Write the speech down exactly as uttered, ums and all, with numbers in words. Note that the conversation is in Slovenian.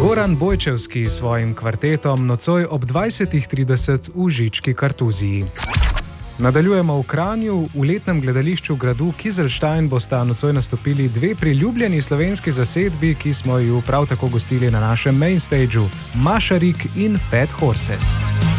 Goran Bojčevski s svojim kvartetom nocoj ob dvajset trideset v Žički Kartuziji. Nadaljujemo v Kranju. V letnem gledališču gradu Kizlstein bosta nocoj nastopili dve priljubljeni slovenski zasedbi, ki smo ju prav tako gostili na našem mainstageu, Mašarik in Fat Horses.